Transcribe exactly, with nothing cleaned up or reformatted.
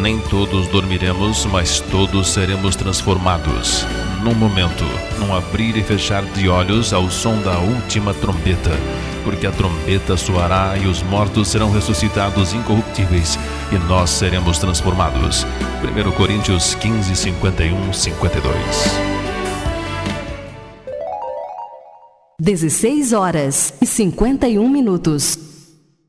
Nem todos dormiremos, mas todos seremos transformados. Num momento, num abrir e fechar de olhos ao som da última trombeta. Porque a trombeta soará e os mortos serão ressuscitados incorruptíveis e nós seremos transformados. primeira Coríntios quinze, cinquenta e um, cinquenta e dois. dezesseis horas e cinquenta e um minutos.